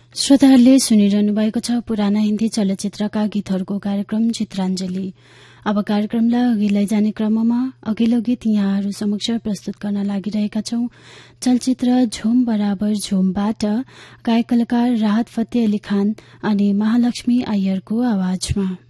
श्रोताहरूले सुनिरहनु भएको छ पुराना हिन्दी चलचित्रका गीतहरूको कार्यक्रम चित्राञ्जली। अब कार्यक्रमलाई अघि लैजाने क्रममा अघिल्लो गीत यहाँहरू समक्ष प्रस्तुत गर्न लागिरहेका छौं। चलचित्र झुम बराबर झुमबाट गायक कलाकार राहत फतेह अली खान अनि महालक्ष्मी अय्यरको आवाजमा।